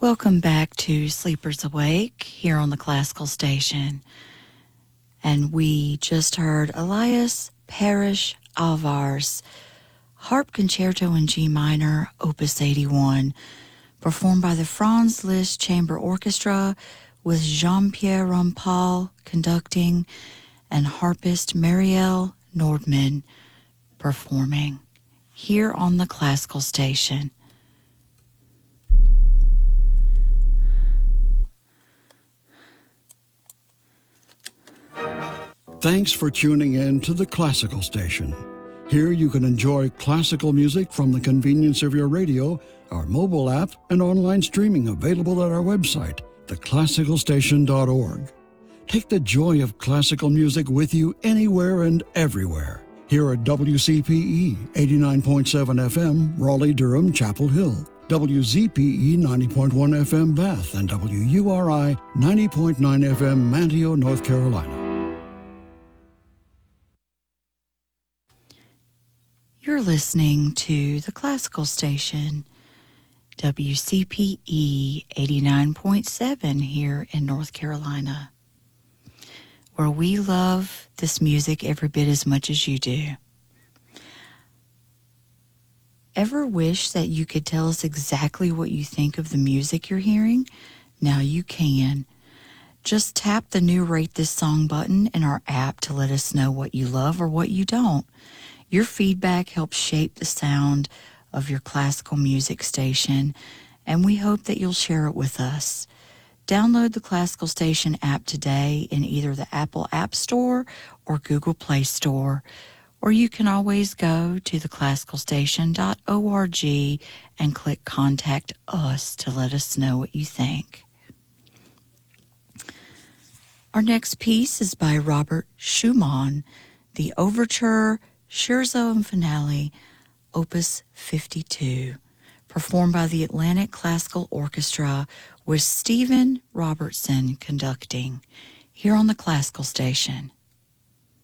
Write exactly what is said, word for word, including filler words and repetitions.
Welcome back to Sleepers Awake here on the Classical Station. And we just heard Elias Parrish Alvar's Harp Concerto in G Minor, Opus eighty-one, performed by the Franz Liszt Chamber Orchestra with Jean-Pierre Rampal conducting and harpist Marielle Nordman performing here on the Classical Station. Thanks for tuning in to the Classical Station. Here you can enjoy classical music from the convenience of your radio, our mobile app, and online streaming available at our website, the classical station dot org. Take the joy of classical music with you anywhere and everywhere. Here at W C P E eighty-nine point seven F M, Raleigh-Durham, Chapel Hill, W Z P E ninety point one F M, Bath, and W U R I ninety point nine F M, Manteo, North Carolina. You're listening to the Classical Station, W C P E eighty-nine point seven here in North Carolina, where we love this music every bit as much as you do. Ever wish that you could tell us exactly what you think of the music you're hearing? Now you can. Just tap the new Rate This Song button in our app to let us know what you love or what you don't. Your feedback helps shape the sound of your classical music station, and we hope that you'll share it with us. Download the Classical Station app today in either the Apple App Store or Google Play Store, or you can always go to the classical station dot org and click Contact Us to let us know what you think. Our next piece is by Robert Schumann, the Overture Scherzo and Finale, Opus fifty-two, performed by the Atlantic Classical Orchestra with Stephen Robertson conducting, here on the Classical Station.